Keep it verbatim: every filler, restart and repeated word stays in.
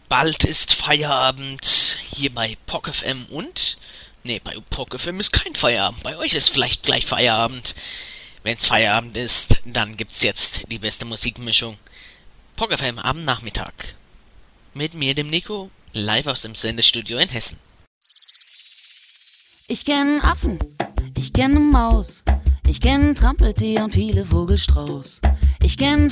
Bald ist Feierabend hier bei P O C F M und... Nee, bei P O C F M ist kein Feierabend. Bei euch ist vielleicht gleich Feierabend. Wenn's Feierabend ist, dann gibt's jetzt die beste Musikmischung. P O C F M am Nachmittag. Mit mir, dem Nico, live aus dem Sendestudio in Hessen. Ich kenn Affen, ich kenn ne Maus, ich kenn Trampeltier und viele Vogelstrauß. Ich kenn